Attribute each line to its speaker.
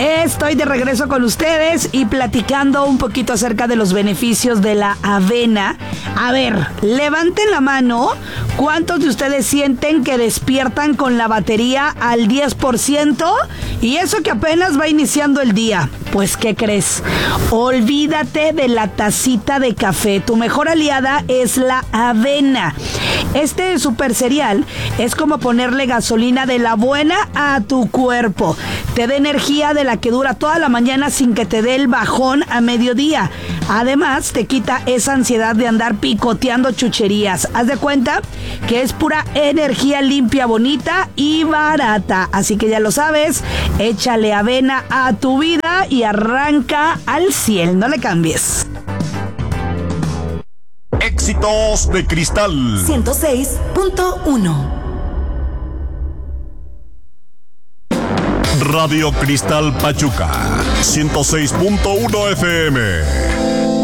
Speaker 1: Estoy de regreso con ustedes y platicando un poquito acerca de los beneficios de la avena. A ver, levanten la mano. ¿Cuántos de ustedes sienten que despiertan con la batería al 10%? Y eso que apenas va iniciando el día. Pues, ¿qué crees? Olvídate de la tacita de café. Tu mejor aliada es la avena. Este super cereal es como ponerle gasolina de la buena a tu cuerpo. Te da energía de la que dura toda la mañana sin que te dé el bajón a mediodía. Además, te quita esa ansiedad de andar picoteando chucherías. Haz de cuenta que es pura energía limpia, bonita y barata. Así que ya lo sabes, échale avena a tu vida y arranca al 100. No le cambies.
Speaker 2: Éxitos de Cristal
Speaker 3: 106.1.
Speaker 2: Radio Cristal Pachuca 106.1 FM.